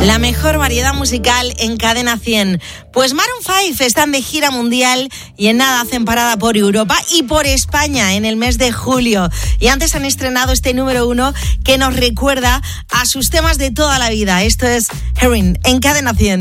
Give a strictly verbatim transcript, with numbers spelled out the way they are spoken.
La mejor variedad musical en Cadena cien. Pues Maroon cinco están de gira mundial y en nada hacen parada por Europa y por España en el mes de julio. Y antes han estrenado este número uno que nos recuerda a sus temas de toda la vida. Esto es Herring en Cadena cien.